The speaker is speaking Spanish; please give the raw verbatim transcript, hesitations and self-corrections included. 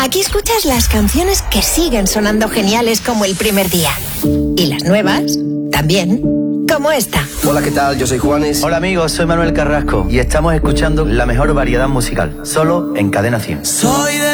Aquí escuchas las canciones que siguen sonando geniales como el primer día. Y las nuevas, también, como esta. Hola, ¿qué tal? Yo soy Juanes. Hola amigos, soy Manuel Carrasco y estamos escuchando la mejor variedad musical, solo en Cadena cien. Soy de